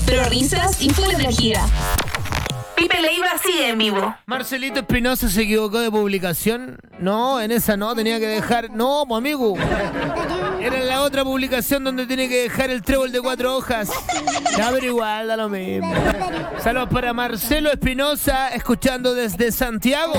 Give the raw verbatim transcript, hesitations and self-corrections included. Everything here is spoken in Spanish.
Pero risas y full energía. Pipe Leiva sigue en vivo. Marcelito Espinosa se equivocó de publicación. No, en esa no, tenía que dejar... No, mi amigo. Era en la otra publicación donde tiene que dejar el trébol de cuatro hojas. Ya, pero igual, da lo mismo. Saludos para Marcelo Espinosa, escuchando desde Santiago.